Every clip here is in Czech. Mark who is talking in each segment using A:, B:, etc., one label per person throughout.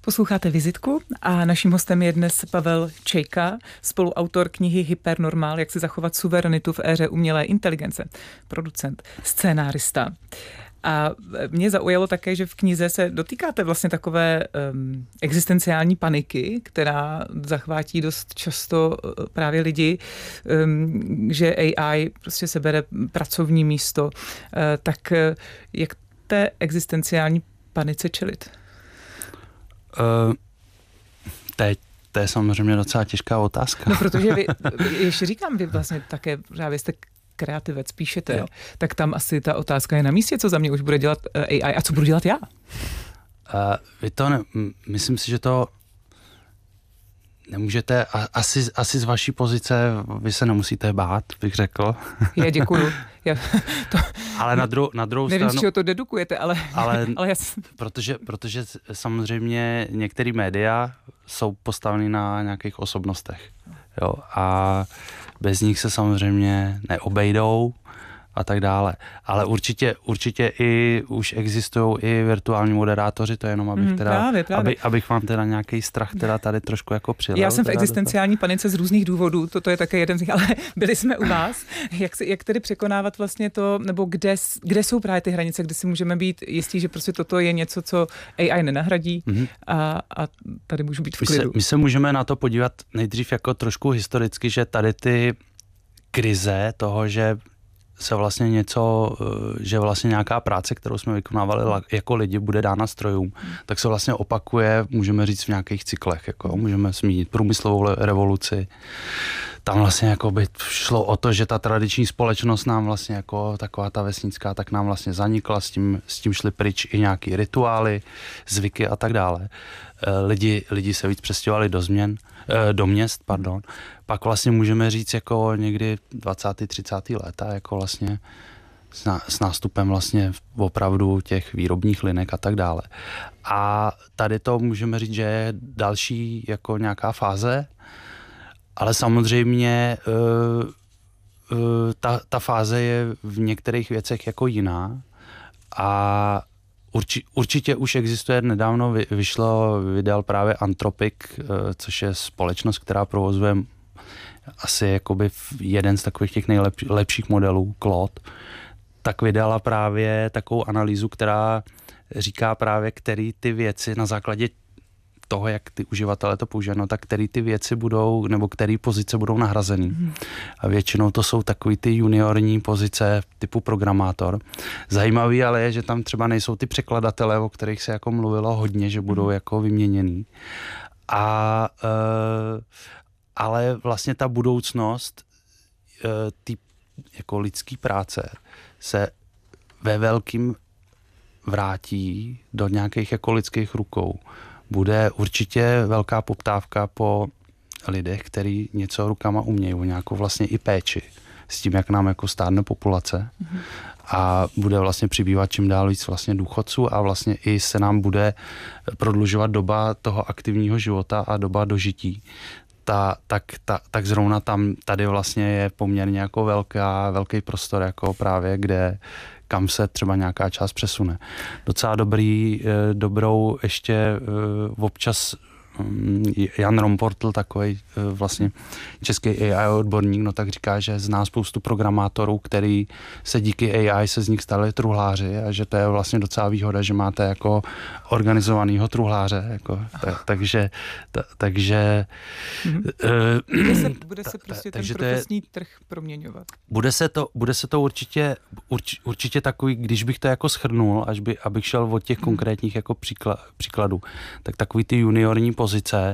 A: Posloucháte Vizitku a naším hostem je dnes Pavel Čejka, spoluautor knihy Hypernormál, jak si zachovat suverenitu v éře umělé inteligence, producent, scénárista. A mě zaujalo také, že v knize se dotýkáte vlastně takové existenciální paniky, která zachvátí dost často právě lidi, že AI prostě sebere pracovní místo. Tak jak té existenciální panice čelit?
B: To je samozřejmě docela těžká otázka.
A: No, protože vy ještě říkám, vy vlastně také právě jste kreativec, píšete, jo. Tak tam asi ta otázka je na místě, co za mě už bude dělat AI a co budu dělat já?
B: Myslím si, že to nemůžete, asi z vaší pozice vy se nemusíte bát, bych řekl.
A: Děkuju.
B: Ale na druhou
A: nevím,
B: stranu...
A: z čeho to dedukujete, ale
B: protože samozřejmě některé média jsou postaveny na nějakých osobnostech. Jo, a bez nich se samozřejmě neobejdou a tak dále. Ale určitě i už existují i virtuální moderátoři, to je jenom abych
A: právě.
B: abych vám teda nějaký strach teda tady trošku jako přilel.
A: Já jsem v existenciální panice z různých důvodů, toto je také jeden z nich, ale byli jsme u vás. Jak tedy překonávat vlastně to, nebo kde jsou právě ty hranice, kde si můžeme být jistí, že prostě toto je něco, co AI nenahradí a tady můžu být v klidu.
B: My se můžeme na to podívat nejdřív jako trošku historicky, že tady ty krize toho, že se vlastně že vlastně nějaká práce, kterou jsme vykonávali jako lidi, bude dána strojům, tak se vlastně opakuje, můžeme říct v nějakých cyklech, jako můžeme zmínit průmyslovou revoluci. Tam vlastně jako by šlo o to, že ta tradiční společnost nám vlastně jako taková ta vesnická, tak nám vlastně zanikla, s tím šly pryč i nějaký rituály, zvyky a tak dále. Lidi se víc přestěhovali do měst, Pak vlastně můžeme říct jako někdy 20. 30. léta, jako vlastně s nástupem vlastně opravdu těch výrobních linek a tak dále. A tady to můžeme říct, že je další jako nějaká fáze, ale samozřejmě ta fáze je v některých věcech jako jiná a určitě už existuje, nedávno vydal právě Anthropic, což je společnost, která provozuje asi jakoby jeden z takových těch nejlepších modelů, Claude, tak vydala právě takovou analýzu, která říká právě, který ty věci na základě toho, jak ty uživatelé to použijí, tak který ty věci budou, nebo který pozice budou nahrazený. A většinou to jsou takový ty juniorní pozice typu programátor. Zajímavý ale je, že tam třeba nejsou ty překladatelé, o kterých se jako mluvilo hodně, že budou jako vyměněný. Ale vlastně ta budoucnost ty jako lidský práce se ve velkým vrátí do nějakých jako lidských rukou. Bude určitě velká poptávka po lidech, kteří něco rukama umějí, nějakou vlastně i péči s tím, jak nám jako stárne populace a bude vlastně přibývat čím dál víc vlastně důchodců a vlastně i se nám bude prodlužovat doba toho aktivního života a doba dožití. Tak zrovna tady vlastně je poměrně jako velký prostor, jako právě kam se třeba nějaká část přesune. Docela dobrou ještě občas Jan Romportl, takový vlastně český AI odborník, tak říká, že zná spoustu programátorů, který se díky AI se z nich stali truhláři a že to je vlastně docela výhoda, že máte jako organizovanýho truhláře. Jako, takže
A: bude se prostě ten profesní trh proměňovat.
B: Bude se to určitě takový, když bych to jako shrnul, abych šel od těch konkrétních jako příkladů, tak takový ty juniorní pozice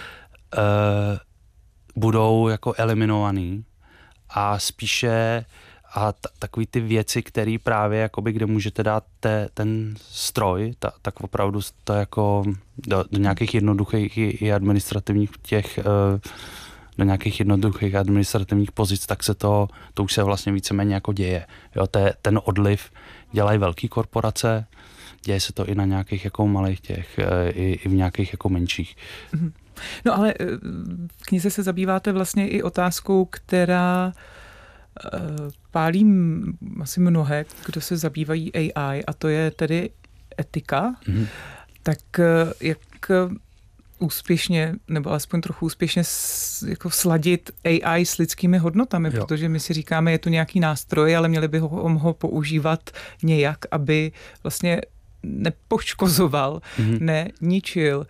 B: budou jako eliminovaný a spíše takový ty věci, které právě jakoby, kde můžete dát ten stroj, tak opravdu to jako do nějakých jednoduchých i administrativních do nějakých jednoduchých administrativních pozic, tak se to už se vlastně víceméně jako děje. Jo, ten odliv dělají velké korporace, děje se to i na nějakých jako malých těch, i v nějakých jako menších.
A: No ale v knize se zabýváte vlastně i otázkou, která pálí asi mnohé, kdo se zabývají AI, a to je tedy etika. Tak jak úspěšně, nebo alespoň trochu úspěšně jako sladit AI s lidskými hodnotami, protože my si říkáme, je to nějaký nástroj, ale měli by ho používat nějak, aby vlastně nepoškozoval, neničil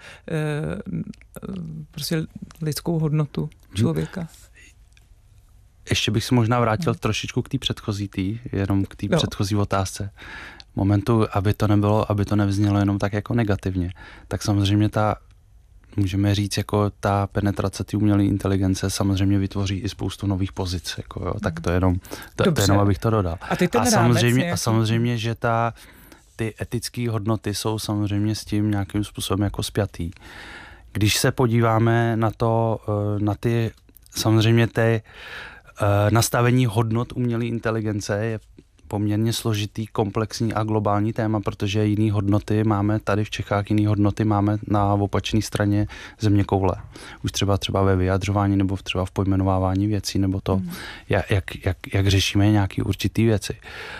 A: prostě lidskou hodnotu člověka.
B: Ještě bych se možná vrátil trošičku k té předchozí jenom k té předchozí otázce. Momentu, aby to nevznělo jenom tak jako negativně, tak samozřejmě můžeme říct, jako ta penetrace té umělé inteligence samozřejmě vytvoří i spoustu nových pozic, jako jo, tak to jenom abych to dodal. A samozřejmě, že ty etické hodnoty jsou samozřejmě s tím nějakým způsobem jako spjatý. Když se podíváme na ty samozřejmě nastavení hodnot umělé inteligence je poměrně složitý, komplexní a globální téma, protože jiný hodnoty máme tady v Čechách, jiný hodnoty máme na opačné straně zeměkoule. Už třeba ve vyjadřování nebo třeba v pojmenovávání věcí, nebo to, jak řešíme nějaké určitý věci.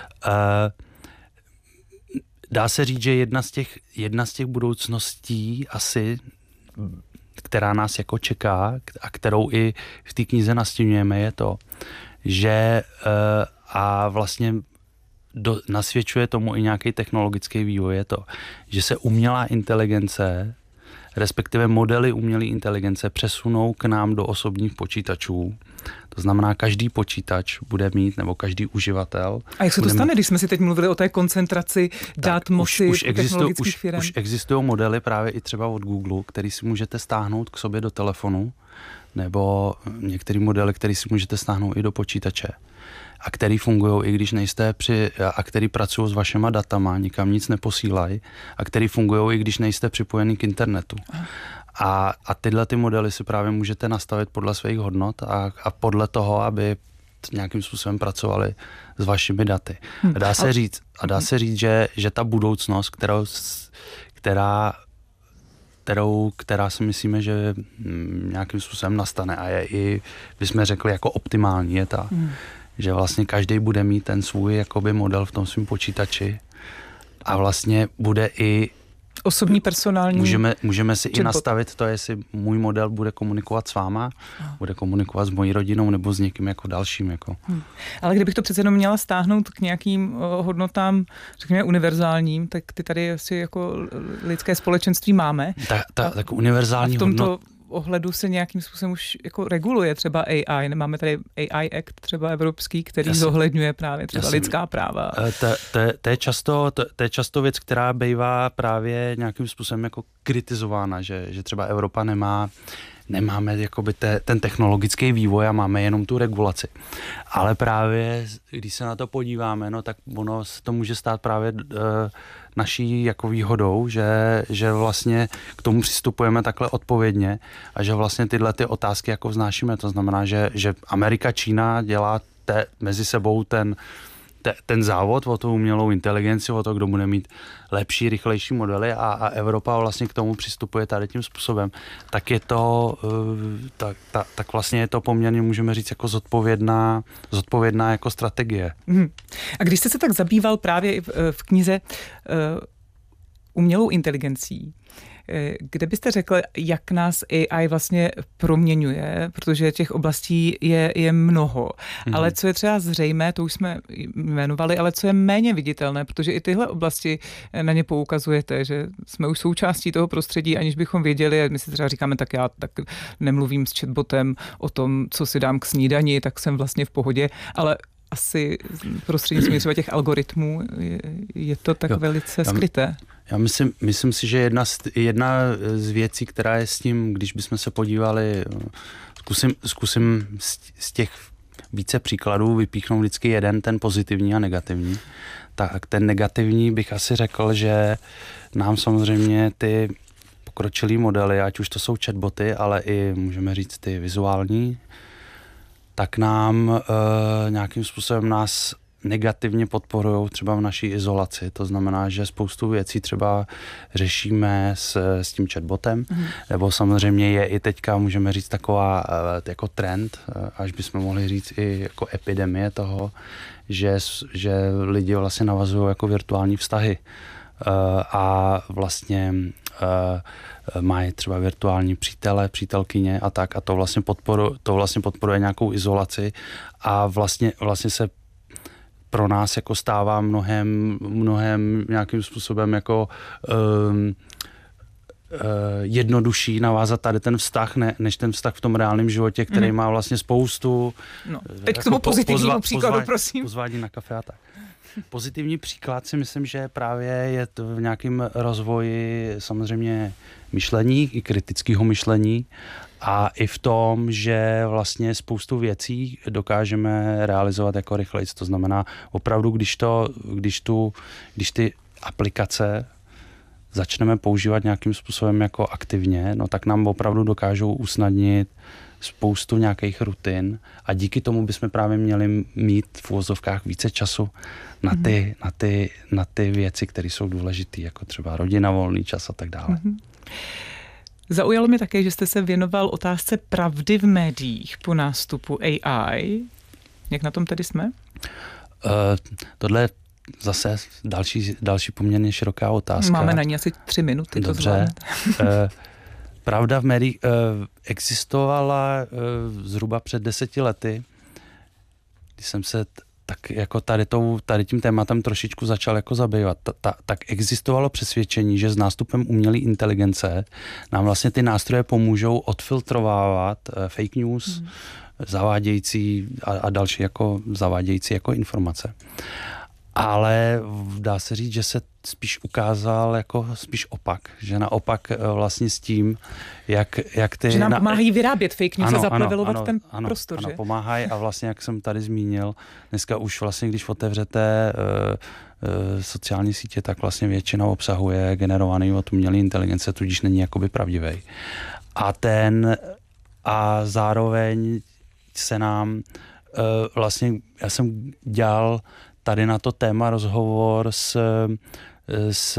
B: Dá se říct, že jedna z těch budoucností asi, která nás jako čeká a kterou i v té knize nastěňujeme, je to, že a vlastně nasvědčuje tomu i nějaký technologický vývoj, je to, že se umělá inteligence, respektive modely umělé inteligence přesunou k nám do osobních počítačů. To znamená, každý počítač bude mít, nebo každý uživatel.
A: A jak se to stane, když jsme si teď mluvili o té koncentraci dat moci technologických firem?
B: Už existují modely právě i třeba od Google, který si můžete stáhnout k sobě do telefonu, nebo některé modely, které si můžete stáhnout i do počítače. A který fungují, i když nejste a který pracují s vašima datama, nikam nic neposílají, a který fungují, i když nejste připojený k internetu. A tyhle ty modely si právě můžete nastavit podle svých hodnot a podle toho, aby nějakým způsobem pracovali s vašimi daty. A dá se říct, že ta budoucnost, která si myslíme, že nějakým způsobem nastane a je i, bychom řekli, jako optimální, je ta, že vlastně každý bude mít ten svůj jakoby model v tom svém počítači a vlastně bude i
A: osobní personální.
B: Můžeme si i nastavit to, jestli můj model bude komunikovat s váma, bude komunikovat s mojí rodinou nebo s někým jako dalším. Jako.
A: Ale kdybych to přece jenom měla stáhnout k nějakým hodnotám, řekněme univerzálním, tak ty tady asi jako lidské společenství máme.
B: Tak univerzální
A: hodnot ohledu se nějakým způsobem už jako reguluje třeba AI. Máme tady AI Act třeba evropský, který zohledňuje právě třeba lidská práva.
B: To je často věc, která bývá právě nějakým způsobem jako kritizována, že třeba Evropa nemáme jakoby ten technologický vývoj a máme jenom tu regulaci. Ale právě, když se na to podíváme, no tak ono se to může stát právě naší jako výhodou, že vlastně k tomu přistupujeme takhle odpovědně a že vlastně tyhle ty otázky jako vznášíme. To znamená, že Amerika, Čína dělá mezi sebou ten závod o tu umělou inteligenci, o to, kdo bude mít lepší, rychlejší modely a Evropa vlastně k tomu přistupuje tady tím způsobem, tak je to, tak vlastně je to poměrně, můžeme říct, jako zodpovědná jako strategie.
A: A když jste se tak zabýval právě v knize umělou inteligencí, kde byste řekl, jak nás AI vlastně proměňuje, protože těch oblastí je mnoho. Ale co je třeba zřejmé, to už jsme jmenovali, ale co je méně viditelné, protože i tyhle oblasti na ně poukazujete, že jsme už součástí toho prostředí, aniž bychom věděli, my si třeba říkáme, tak já tak nemluvím s chatbotem o tom, co si dám k snídani, tak jsem vlastně v pohodě, ale asi prostřednictvím třeba těch algoritmů je to tak velice skryté.
B: Já myslím si, že jedna z věcí, která je s tím, když bychom se podívali, zkusím z těch více příkladů vypíchnout vždycky jeden, ten pozitivní a negativní. Tak ten negativní bych asi řekl, že nám samozřejmě ty pokročilý modely, ať už to jsou chatboty, ale i můžeme říct ty vizuální, tak nám nějakým způsobem nás negativně podporují třeba v naší izolaci. To znamená, že spoustu věcí třeba řešíme s tím chatbotem, nebo samozřejmě je i teďka, můžeme říct, taková jako trend, až bychom mohli říct i jako epidemie toho, že lidi vlastně navazují jako virtuální vztahy a vlastně mají třeba virtuální přítele, přítelkyně a tak a to vlastně podporuje nějakou izolaci a vlastně se pro nás jako stává mnohem nějakým způsobem jako jednodušší navázat tady ten vztah, než ten vztah v tom reálném životě, který má vlastně spoustu...
A: No, teď k tomu pozitivnímu příkladu, prosím.
B: Pozvání na kafe a tak. Pozitivní příklad si myslím, že právě je v nějakém rozvoji samozřejmě myšlení, i kritického myšlení a i v tom, že vlastně spoustu věcí dokážeme realizovat jako rychleji. To znamená opravdu, když ty aplikace začneme používat nějakým způsobem jako aktivně, no tak nám opravdu dokážou usnadnit spoustu nějakých rutin a díky tomu bychom právě měli mít v uvozovkách více času na ty věci, které jsou důležité, jako třeba rodina, volný čas a tak dále.
A: Zaujalo mě také, že jste se věnoval otázce pravdy v médiích po nástupu AI. Jak na tom tedy jsme?
B: Tohle je zase další poměrně široká otázka.
A: Máme na ní asi 3 minuty.
B: Dobře. Pravda v médiích existovala zhruba před 10 lety, když jsem se tak jako tady tím tématem trošičku začal jako zabývat. Tak existovalo přesvědčení, že s nástupem umělé inteligence nám vlastně ty nástroje pomůžou odfiltrovávat fake news, zavádějící a další jako zavádějící jako informace. Ale dá se říct, že se spíš ukázal jako spíš opak. Že naopak vlastně s tím, jak ty...
A: Že nám pomáhají vyrábět fake news a zaplevelovat ten prostor,
B: že?
A: Ano,
B: pomáhají a vlastně, jak jsem tady zmínil, dneska už vlastně, když otevřete sociální sítě, tak vlastně většina obsahuje generovaný od umělé inteligence, tudíž není jakoby pravdivý. A zároveň se nám vlastně, já jsem dělal tady na to téma rozhovor s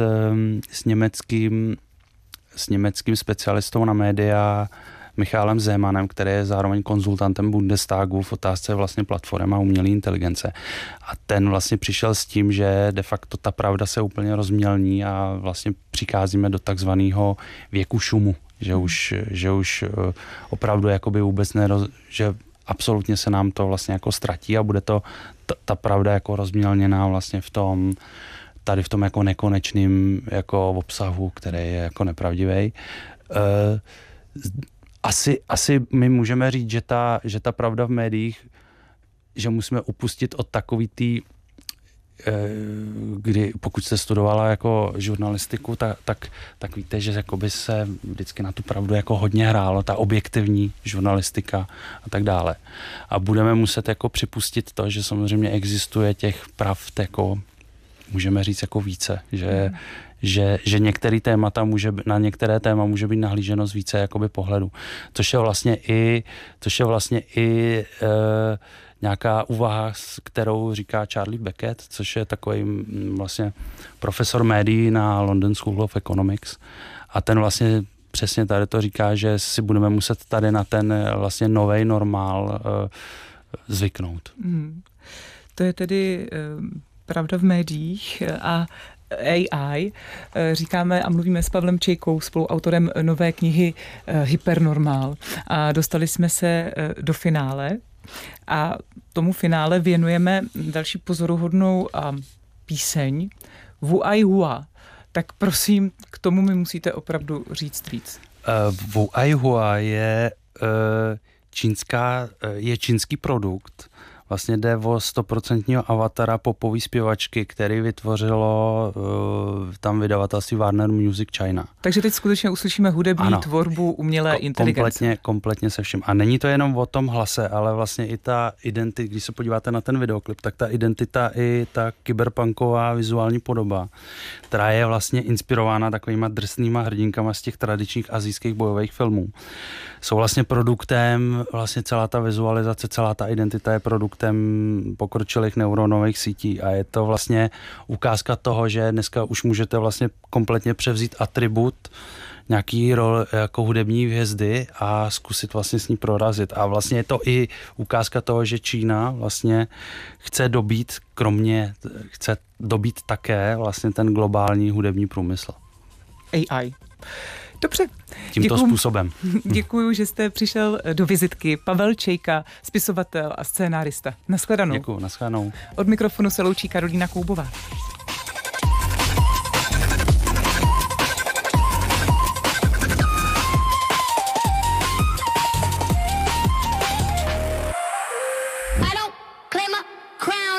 B: německým specialistou na média Michálem Zemanem, který je zároveň konzultantem Bundestagu v otázce vlastně platform a umělé inteligence. A ten vlastně přišel s tím, že de facto ta pravda se úplně rozmělní a vlastně přicházíme do takzvaného věku šumu, že už opravdu jakoby vůbec že absolutně se nám to vlastně jako ztratí a bude to ta pravda jako rozmělněná vlastně v tom jako nekonečným jako obsahu, který je jako nepravdivý. Asi my můžeme říct, že ta pravda v médiích, že musíme upustit od takový kdy pokud jste studovala jako žurnalistiku, tak víte, že jakoby se vždycky na tu pravdu jako hodně hrálo, ta objektivní žurnalistika a tak dále. A budeme muset jako připustit to, že samozřejmě existuje těch pravd jako můžeme říct jako více, že na některé téma může být nahlíženo z více jakoby pohledu. Což je vlastně i nějaká úvaha, kterou říká Charlie Beckett, což je takový vlastně profesor médií na London School of Economics. A ten vlastně přesně tady to říká, že si budeme muset tady na ten vlastně novej normál zvyknout.
A: To je tedy pravda v médiích a AI. Říkáme a mluvíme s Pavlem Čejkou, spoluautorem nové knihy Hypernormál. A dostali jsme se do finále a tomu finále věnujeme další pozoruhodnou píseň Wu Ai Hua. Tak prosím, k tomu mi musíte opravdu říct víc.
B: Wu Ai Hua je čínský produkt. Vlastně jde o 100% avatara popové zpěvačky, který vytvořilo tam vydavatelství Warner Music China.
A: Takže teď skutečně uslyšíme hudební tvorbu umělé inteligence.
B: Kompletně se vším. A není to jenom o tom hlase, ale vlastně i ta identita, když se podíváte na ten videoklip, tak ta identita i ta kyberpunková vizuální podoba, která je vlastně inspirována takovýma drsnýma hrdinkama z těch tradičních asijských bojových filmů. Jsou vlastně produktem, vlastně celá ta vizualizace, celá ta identita je produktem pokročilých neuronových sítí a je to vlastně ukázka toho, že dneska už můžete vlastně kompletně převzít atribut nějaký rol jako hudební hvězdy a zkusit vlastně s ní prorazit. A vlastně je to i ukázka toho, že Čína vlastně chce dobít také vlastně ten globální hudební průmysl.
A: AI. Dobře.
B: Tímto způsobem.
A: Děkuju, že jste přišel do vizitky. Pavel Čejka, spisovatel a scénárista. Nashledanou.
B: Děkuju, nashledanou.
A: Od mikrofonu se loučí Karolína Koubová.